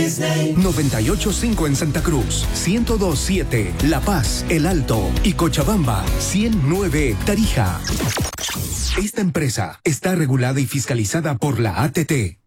98.5 en Santa Cruz, 102.7 La Paz, El Alto y Cochabamba, 100.9 Tarija. Esta empresa está regulada y fiscalizada por la ATT.